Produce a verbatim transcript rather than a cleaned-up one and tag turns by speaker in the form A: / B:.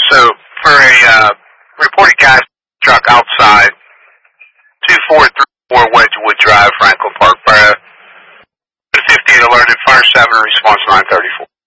A: So for a uh, reported gas truck outside, two four three four Wedgewood Drive, Franklin Park, Borough, fifty-eight alerted, fire seven, response nine thirty-four.